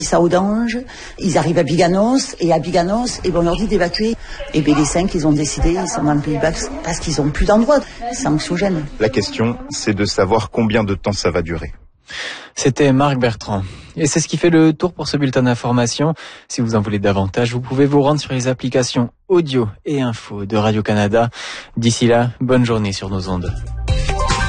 Saoudange, ils arrivent à Biganos, et à Biganos, on leur dit d'évacuer. Et bien les 5, ils ont décidé, ils sont dans le Pays Basque, parce qu'ils n'ont plus d'endroit. C'est anxiogène. La question, c'est de savoir combien de temps ça va durer. C'était Marc Bertrand. Et c'est ce qui fait le tour pour ce bulletin d'information. Si vous en voulez davantage, vous pouvez vous rendre sur les applications audio et info de Radio-Canada. D'ici là, bonne journée sur nos ondes.